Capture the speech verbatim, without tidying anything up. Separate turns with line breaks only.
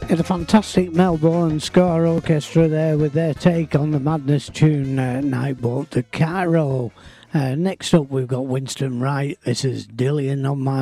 It's a fantastic Melbourne Score Orchestra there with their take on the Madness tune, uh, Nightboat to Cairo. Uh, next up, we've got Winston Wright. This is Dillian on My